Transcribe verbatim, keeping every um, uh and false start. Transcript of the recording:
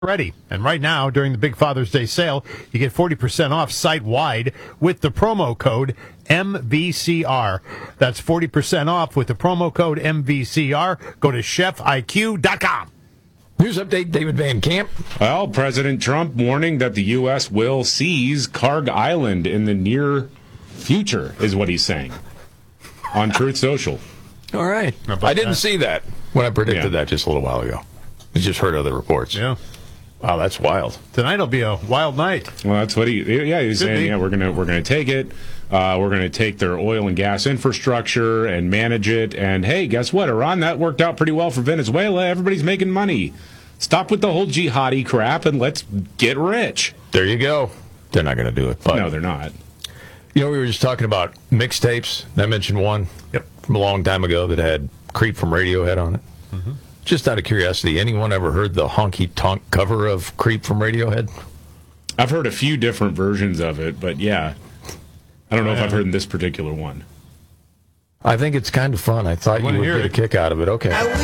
Ready. And right now, during the big Father's Day sale, you get forty percent off site-wide with the promo code M V C R. That's forty percent off with the promo code M V C R. Go to chef I Q dot com. News update, David Van Camp. Well, President Trump warning that the U S will seize Karg Island in the near future, is what he's saying on Truth Social. All right. I didn't that? see that when I predicted Yeah. that just a little while ago. I just heard other reports. Yeah. Wow, that's wild. Tonight will be a wild night. Well, that's what he. Yeah, he was Could saying. be. Yeah, we're gonna we're gonna take it. Uh, we're gonna take their oil and gas infrastructure and manage it. And hey, guess what, Iran? That worked out pretty well for Venezuela. Everybody's making money. Stop with the whole jihadi crap and let's get rich. There you go. They're not going to do it. But, No, they're not. you know, we were just talking about mixtapes. I mentioned one Yep. from a long time ago that had Creep from Radiohead on it. Mm-hmm. Just out of curiosity, anyone ever heard the Honky Tonk cover of Creep from Radiohead? I've heard a few different versions of it, but yeah, I don't know if Yeah. I've heard this particular one. I think it's kind of fun. I thought I you wanna would hear get it. a kick out of it. Okay.